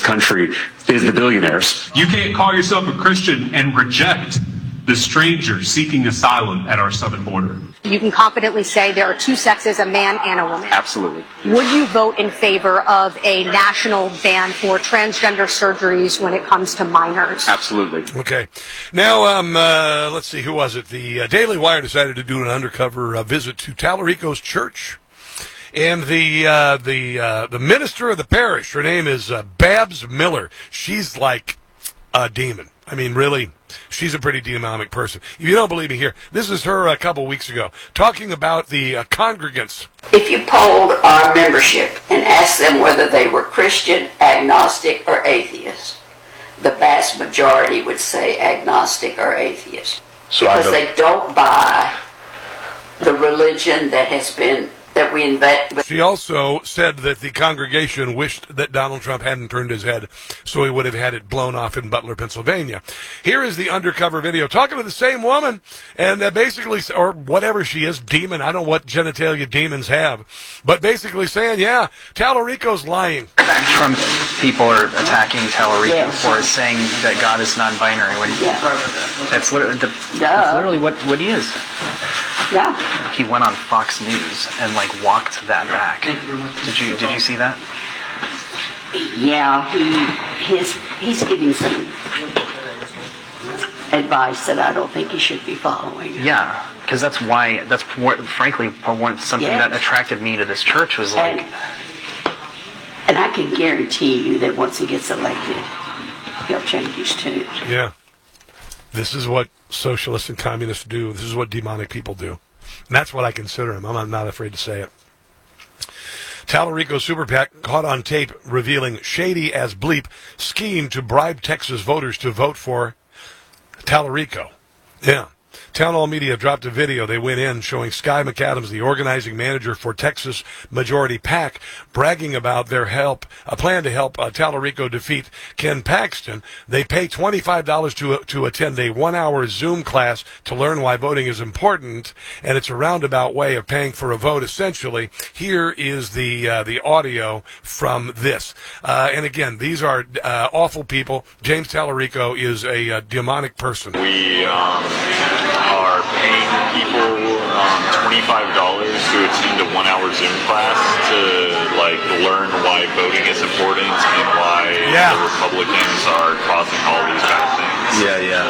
country is the billionaires. You can't call yourself a Christian and reject the stranger seeking asylum at our southern border. You can confidently say there are two sexes, a man and a woman. Absolutely. Would you vote in favor of a national ban for transgender surgeries when it comes to minors? Absolutely. Okay. Now, let's see, who was it? The Daily Wire decided to do an undercover visit to Tallarico's church. And the minister of the parish, her name is Babs Miller. She's like a demon. I mean, really, she's a pretty demonic person. If you don't believe me, here, this is her a couple weeks ago, talking about the congregants. If you polled our membership and asked them whether they were Christian, agnostic, or atheist, the vast majority would say agnostic or atheist. Because they don't buy the religion that has been that we invent. She also said that the congregation wished that Donald Trump hadn't turned his head, so he would have had it blown off in Butler, Pennsylvania. Here is the undercover video talking to the same woman, and basically, or whatever she is, demon, I don't know what genitalia demons have, but basically saying, yeah, Tallarico's lying. Trump people are attacking Tallarico for saying that God is non-binary. That's literally what he is. Yeah. He went on Fox News and walked that back. Did you see that? Yeah, he's giving some advice that I don't think he should be following. Yeah, because frankly something that attracted me to this church was and I can guarantee you that once he gets elected, he'll change his tune. Yeah. This is what socialists and communists do. This is what demonic people do. And that's what I consider him. I'm not afraid to say it. Tallarico Super PAC caught on tape revealing shady as bleep scheme to bribe Texas voters to vote for Tallarico. Yeah. Town Hall Media dropped a video they went in showing Sky McAdams, the organizing manager for Texas Majority PAC, bragging about their a plan to help Tallarico defeat Ken Paxton. They pay $25 to attend a 1-hour Zoom class to learn why voting is important, and it's a roundabout way of paying for a vote, essentially. Here is the audio from this. And again, these are awful people. James Tallarico is a demonic person. We are paying people $25 to attend a 1-hour Zoom class to learn why voting is important and why the Republicans are causing all these bad things.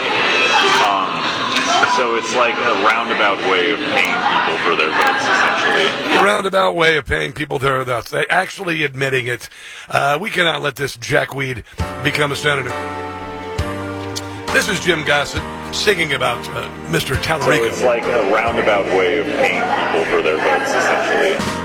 So it's like a roundabout way of paying people for their votes, essentially. A roundabout way of paying people their votes. They actually admitting it. We cannot let this jackweed become a senator. This is Jim Gossett singing about Mr. Tallarico. So it's like a roundabout way of paying people for their votes, essentially.